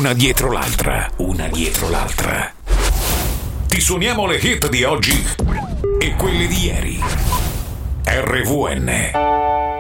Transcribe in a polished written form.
una dietro l'altra. Ti suoniamo le hit di oggi e quelle di ieri. RVN.